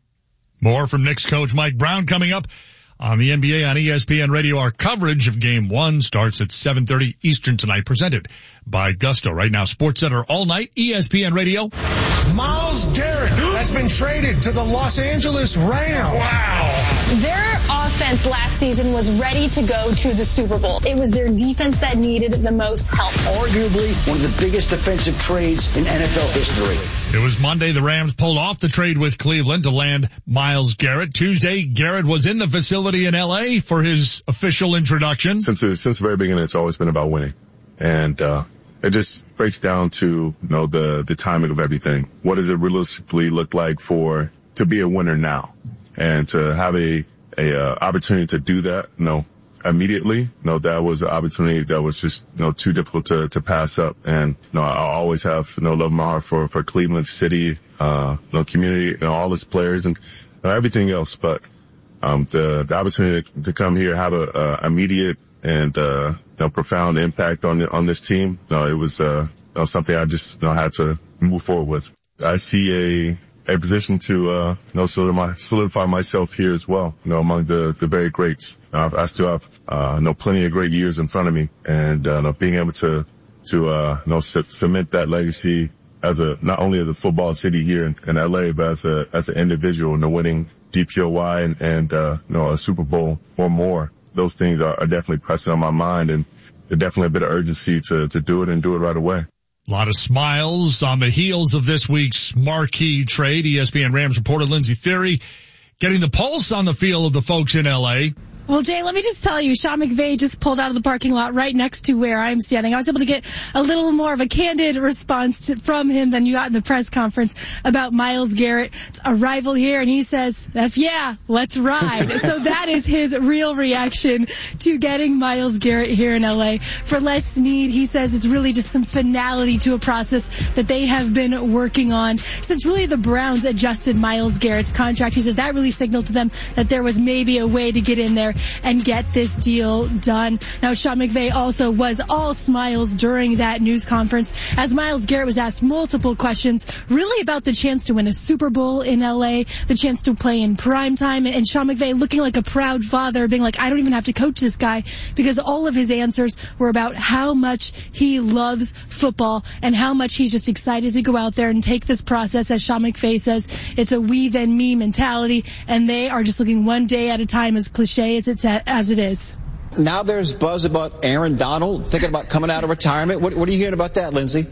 More from Knicks coach Mike Brown coming up on the N B A on E S P N Radio. Our coverage of Game one starts at seven thirty Eastern tonight, presented by Gusto. Right now, SportsCenter all night, E S P N Radio. Myles Garrett has been traded to the Los Angeles Rams. Wow. Their offense last season was ready to go to the Super Bowl. It was their defense that needed the most help. Arguably one of the biggest defensive trades in N F L history. It was Monday. The Rams pulled off the trade with Cleveland to land Myles Garrett. Tuesday, Garrett was in the facility in L A for his official introduction. Since the, since the very beginning, it's always been about winning. And, uh, it just breaks down to, you know, the, the timing of everything. What does it realistically look like for, to be a winner now? And to have a, a, uh, opportunity to do that, you know, immediately, you know, that was an opportunity that was just, you know, too difficult to, to pass up. And, you know, I always have, you know, love in my heart for, for Cleveland City, uh, you know, community, you know, all its players and, and everything else. But, um, the, the opportunity to, to come here, have a, a immediate and, uh, you know, profound impact on the, on this team. You know, it was, uh, you know, something I just, you know, had to move forward with. I see a, a position to, uh, you know, solidify, solidify myself here as well, you know, among the, the very greats. Uh, I still have, uh, you know, plenty of great years in front of me, and, uh, you know, being able to, to, uh, you know, c- cement that legacy as a, not only as a football city here in, in L A, but as a, as an individual, you know, winning D P O Y and, and, uh, you know, a Super Bowl or more. Those things are, are definitely pressing on my mind, and there's definitely a bit of urgency to, to do it and do it right away. A lot of smiles on the heels of this week's marquee trade. E S P N Rams reporter Lindsey Thiry getting the pulse on the feel of the folks in L A. Well, Jay, let me just tell you, Sean McVay just pulled out of the parking lot right next to where I'm standing. I was able to get a little more of a candid response to, from him than you got in the press conference about Myles Garrett's arrival here, and he says, F yeah, let's ride. So that is his real reaction to getting Myles Garrett here in L A. For Les Snead, he says it's really just some finality to a process that they have been working on since really the Browns adjusted Myles Garrett's contract. He says that really signaled to them that there was maybe a way to get in there and get this deal done. Now, Sean McVay also was all smiles during that news conference as Myles Garrett was asked multiple questions really about the chance to win a Super Bowl in L A, the chance to play in prime time, and Sean McVay looking like a proud father, being like, I don't even have to coach this guy, because all of his answers were about how much he loves football and how much he's just excited to go out there and take this process. As Sean McVay says, it's a we then me mentality, and they are just looking one day at a time, as cliche as it's as it is. Now there's buzz about Aaron Donald thinking about coming out of retirement. What, what are you hearing about that, Lindsey?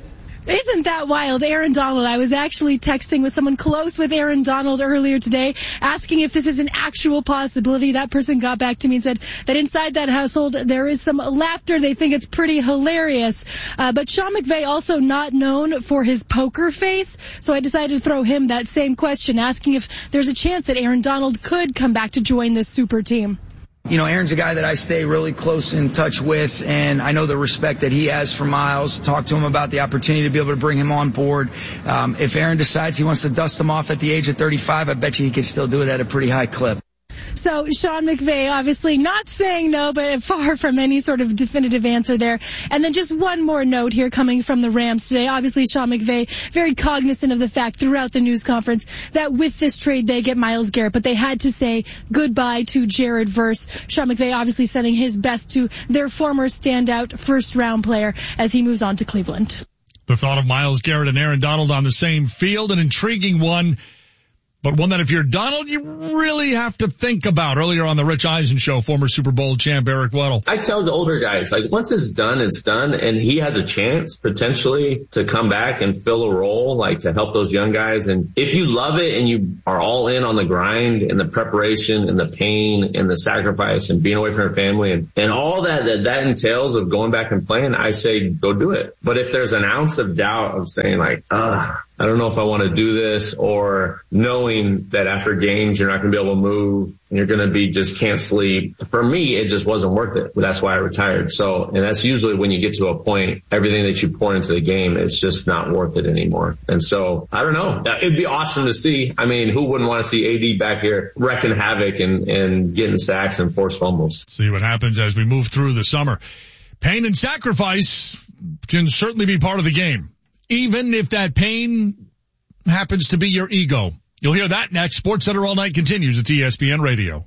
Isn't that wild? Aaron Donald. I was actually texting with someone close with Aaron Donald earlier today, asking if this is an actual possibility. That person got back to me and said that inside that household there is some laughter. They think it's pretty hilarious. Uh, but Sean McVay also not known for his poker face, so I decided to throw him that same question, asking if there's a chance that Aaron Donald could come back to join this super team. You know, Aaron's a guy that I stay really close in touch with, and I know the respect that he has for Miles. Talk to him about the opportunity to be able to bring him on board. Um, if Aaron decides he wants to dust him off at the age of thirty-five, I bet you he could still do it at a pretty high clip. So Sean McVay obviously not saying no, but far from any sort of definitive answer there. And then just one more note here coming from the Rams today. Obviously Sean McVay very cognizant of the fact throughout the news conference that with this trade they get Myles Garrett, but they had to say goodbye to Jared Verse. Sean McVay obviously sending his best to their former standout first round player as he moves on to Cleveland. The thought of Myles Garrett and Aaron Donald on the same field, an intriguing one. But one that if you're Donald, you really have to think about. Earlier on the Rich Eisen show, former Super Bowl champ Eric Weddle. I tell the older guys, like, once it's done, it's done, and he has a chance potentially to come back and fill a role, like to help those young guys. And if you love it and you are all in on the grind and the preparation and the pain and the sacrifice and being away from your family and, and all that, that that entails of going back and playing, I say go do it. But if there's an ounce of doubt of saying like, ugh, I don't know if I want to do this, or knowing that after games you're not going to be able to move and you're going to be just can't sleep. For me, it just wasn't worth it. That's why I retired. So, and that's usually when you get to a point, everything that you pour into the game, it's just not worth it anymore. And so, I don't know. It'd be awesome to see. I mean, who wouldn't want to see A D back here wrecking havoc and, and getting sacks and forced fumbles? See what happens as we move through the summer. Pain and sacrifice can certainly be part of the game, even if that pain happens to be your ego. You'll hear that next. Sports Center All Night continues at E S P N Radio.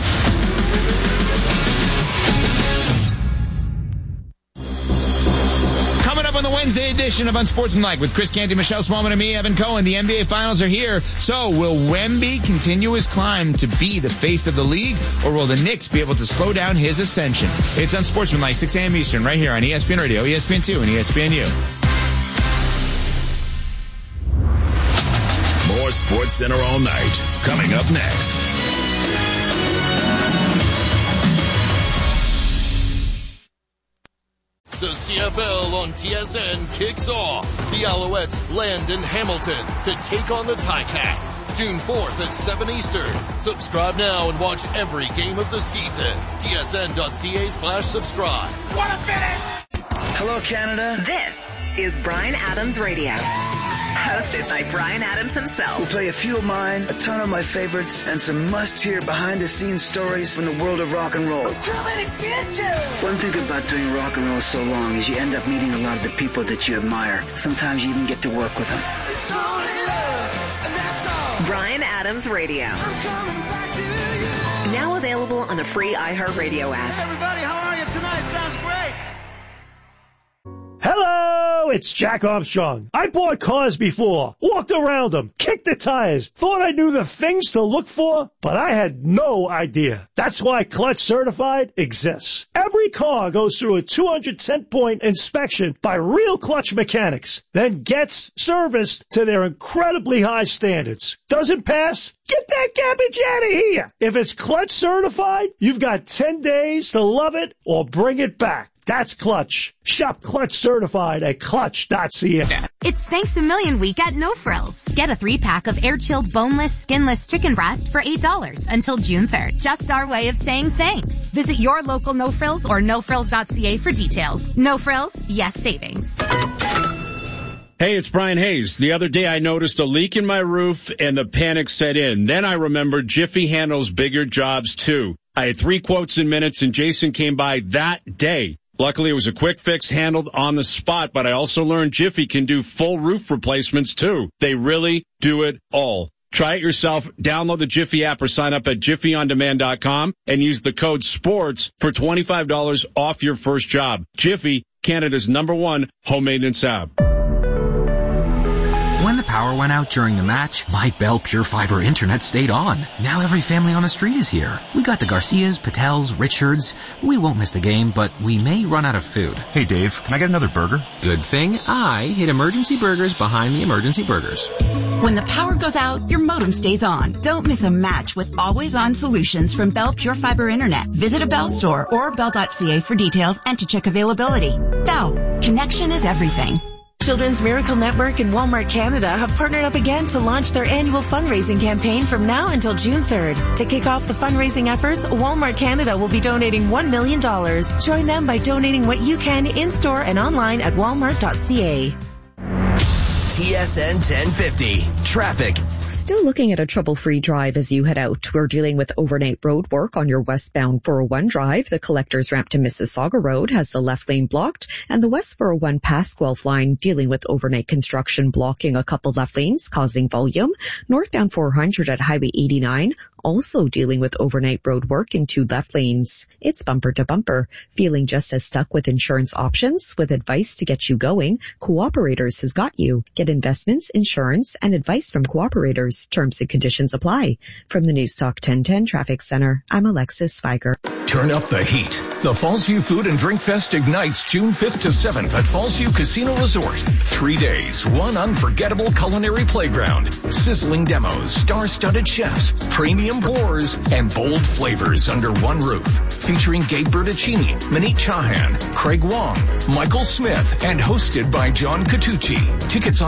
Coming up on the Wednesday edition of Unsportsmanlike with Chris Canty, Michelle Smallman, and me, Evan Cohen. The N B A Finals are here. So will Wemby continue his climb to be the face of the league, or will the Knicks be able to slow down his ascension? It's Unsportsmanlike, six a.m. Eastern, right here on E S P N Radio, E S P N two, and E S P N U. More Sports Center all night. Coming up next. The C F L on T S N kicks off. The Alouettes land in Hamilton to take on the Ticats. June fourth at seven Eastern. Subscribe now and watch every game of the season. T S N dot C A slash subscribe. What a finish! Hello, Canada. This is Bryan Adams Radio. Hosted by Bryan Adams himself. We'll play a few of mine, a ton of my favorites, and some must-hear behind-the-scenes stories from the world of rock and roll. Too many bitches! One thing about doing rock and roll so long is you end up meeting a lot of the people that you admire. Sometimes you even get to work with them. It's only love, and that's all. Bryan Adams Radio. I'm coming back to you. Now available on the free iHeartRadio app. Hey everybody, how are you tonight? Sounds great. Hello, it's Jack Armstrong. I bought cars before, walked around them, kicked the tires, thought I knew the things to look for, but I had no idea. That's why Clutch Certified exists. Every car goes through a two hundred ten point inspection by real Clutch mechanics, then gets serviced to their incredibly high standards. Doesn't pass? Get that garbage out of here. If it's Clutch Certified, you've got ten days to love it or bring it back. That's Clutch. Shop Clutch Certified at clutch dot c a. It's Thanks a Million Week at No Frills. Get a three-pack of air-chilled, boneless, skinless chicken breast for eight dollars until June third. Just our way of saying thanks. Visit your local No Frills or no frills dot c a for details. No Frills, yes savings. Hey, it's Brian Hayes. The other day I noticed a leak in my roof and the panic set in. Then I remembered Jiffy handles bigger jobs too. I had three quotes in minutes and Jason came by that day. Luckily, it was a quick fix handled on the spot, but I also learned Jiffy can do full roof replacements too. They really do it all. Try it yourself. Download the Jiffy app or sign up at jiffy on demand dot com and use the code SPORTS for twenty-five dollars off your first job. Jiffy, Canada's number one home maintenance app. When the power went out during the match, my Bell Pure Fiber internet stayed on. Now every family on the street is here. We got the Garcias, Patels, Richards. We won't miss the game, but we may run out of food. Hey Dave, can I get another burger? Good thing I hid Emergency Burgers behind the Emergency Burgers. When the power goes out, your modem stays on. Don't miss a match with always-on solutions from Bell Pure Fiber Internet. Visit a Bell store or bell dot c a for details and to check availability. Bell, connection is everything. Children's Miracle Network and Walmart Canada have partnered up again to launch their annual fundraising campaign from now until June third. To kick off the fundraising efforts, Walmart Canada will be donating one million dollars. Join them by donating what you can in-store and online at walmart dot c a. T S N ten fifty. Traffic. Still looking at a trouble-free drive as you head out. We're dealing with overnight road work on your westbound four oh one drive. The collector's ramp to Mississauga Road has the left lane blocked, and the west four oh one past Guelph line dealing with overnight construction blocking a couple left lanes, causing volume. Northbound four hundred at Highway eighty-nine also dealing with overnight road work in two left lanes. It's bumper to bumper. Feeling just as stuck with insurance options? With advice to get you going, Cooperators has got you. Get investments, insurance, and advice from Cooperators. Terms and conditions apply. From the Newstalk ten ten Traffic Center, I'm Alexis Feiger. Turn up the heat. The Fallsview Food and Drink Fest ignites June fifth to seventh at Fallsview Casino Resort. Three days, one unforgettable culinary playground, sizzling demos, star-studded chefs, premium pours, and bold flavors under one roof. Featuring Gabe Bertuccini, Manit Chauhan, Craig Wong, Michael Smith, and hosted by John Catucci. Tickets on